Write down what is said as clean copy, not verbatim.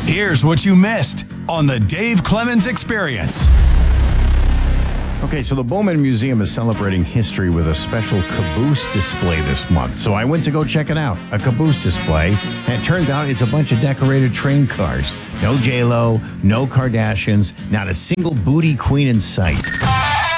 Here's what you missed on the Dave Clemens Experience. Okay, so the Bowman Museum is celebrating history with a special caboose display this month. So I went to go check it out, a caboose display, and it turns out it's a bunch of decorated train cars. No J-Lo, no Kardashians, not a single booty queen in sight.